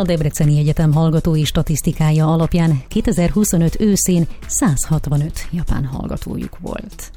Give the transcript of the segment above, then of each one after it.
A Debreceni Egyetem hallgatói statisztikája alapján 2025 őszén 165 japán hallgatójuk volt.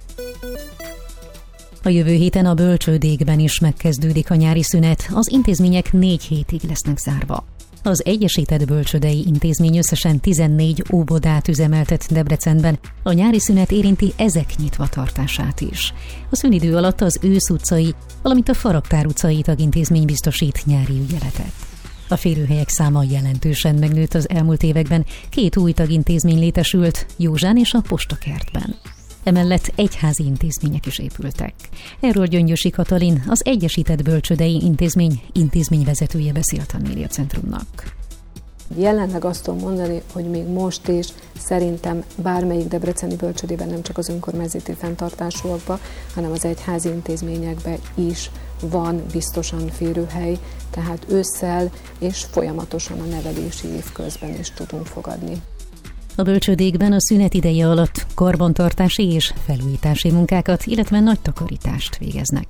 A jövő héten a bölcsődékben is megkezdődik a nyári szünet, az intézmények 4 hétig lesznek zárva. Az Egyesített Bölcsődei Intézmény összesen 14 óvodát üzemeltet Debrecenben, a nyári szünet érinti ezek nyitva tartását is. A szünidő alatt az Ősz utcai, valamint a Faragtár utcai tagintézmény biztosít nyári ügyeletet. A férőhelyek száma jelentősen megnőtt az elmúlt években, 2 új tagintézmény létesült, Józsán és a Postakertben. Emellett egyházi intézmények is épültek. Erről Gyöngyösi Katalin, az Egyesített Bölcsődei Intézmény intézményvezetője beszélt a Médiacentrumnak. Jelenleg azt tudom mondani, hogy még most is szerintem bármelyik debreceni bölcsődében, nem csak az önkormányzati fenntartásúakban, hanem az egyházi intézményekben is van biztosan férőhely, tehát ősszel és folyamatosan a nevelési év közben is tudunk fogadni. A bölcsődékben a szünet ideje alatt karbantartási és felújítási munkákat, illetve nagy takarítást végeznek.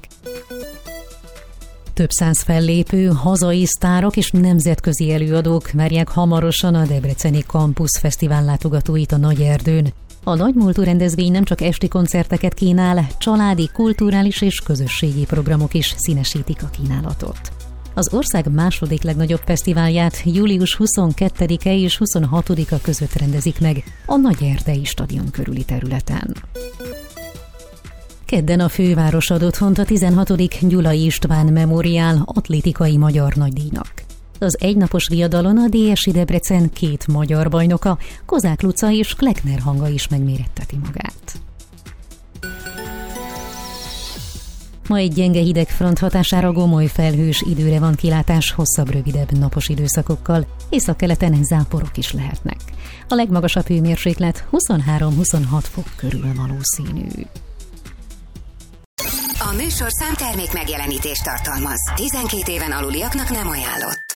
Több 100 fellépő, hazai sztárok és nemzetközi előadók várják hamarosan a Debreceni Campus Fesztivál látogatóit a Nagyerdőn. A nagymúltú rendezvény nem csak esti koncerteket kínál, családi, kulturális és közösségi programok is színesítik a kínálatot. Az ország második legnagyobb fesztiválját július 22-e és 26-a között rendezik meg a Nagyerdei stadion körüli területen. Kedden a főváros ad otthont a 16. Gyulai István Memoriál atlétikai magyar nagydíjnak. Az egynapos viadalon a DSI Debrecen 2 magyar bajnoka, Kozák Luca és Kleckner Hanga is megméretteti magát. Ma egy gyenge hidegfront hatására gomoly felhős időre van kilátás hosszabb, rövidebb napos időszakokkal, északkeleten záporok is lehetnek. A legmagasabb hőmérséklet 23-26 fok körül valószínű. A műsorszám termék megjelenítést tartalmaz. 12 éven aluliaknak nem ajánlott.